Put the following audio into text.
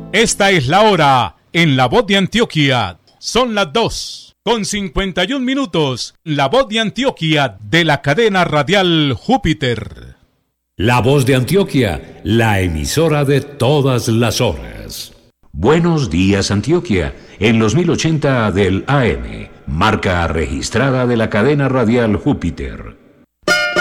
Esta es la hora en La Voz de Antioquia. Son las 2:51. La Voz de Antioquia de la cadena radial Júpiter. La Voz de Antioquia, la emisora de todas las horas. Buenos días, Antioquia, en los 1080 del AM, marca registrada de la cadena radial Júpiter.